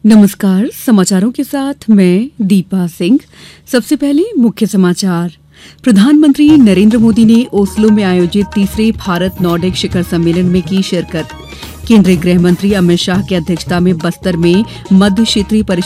नमस्कार, समाचारों के साथ मैं दीपा सिंह। सबसे पहले मुख्य समाचार। प्रधानमंत्री नरेंद्र मोदी ने ओस्लो में आयोजित तीसरे भारत नॉर्डिक शिखर सम्मेलन में की शिरकत। केंद्रीय गृह मंत्री अमित शाह की अध्यक्षता में बस्तर में मध्य क्षेत्रीय